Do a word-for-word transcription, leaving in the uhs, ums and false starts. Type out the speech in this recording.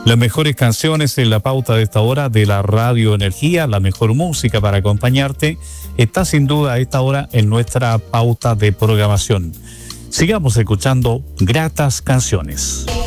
Las mejores canciones en la pauta de esta hora de la Radio Energía, la mejor música para acompañarte, está sin duda a esta hora en nuestra pauta de programación. Sigamos escuchando gratas canciones.